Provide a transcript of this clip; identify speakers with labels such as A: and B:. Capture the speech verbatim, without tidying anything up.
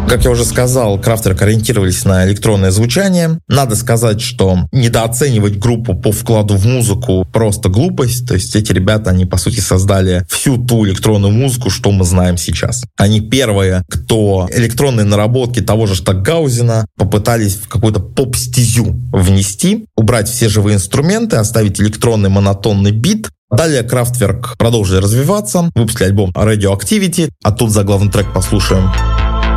A: Как я уже сказал, Kraftwerk ориентировались на электронное звучание. Надо сказать, что недооценивать группу по вкладу в музыку просто глупость. То есть эти ребята, они по сути создали всю ту электронную музыку, что мы знаем сейчас. Они первые, кто электронные наработки того же Стокгаузена попытались в какую-то поп-стезю внести, убрать все живые инструменты, оставить электронный монотонный бит. Далее Kraftwerk продолжили развиваться, выпустили альбом Radioactivity, а тут заглавный трек послушаем.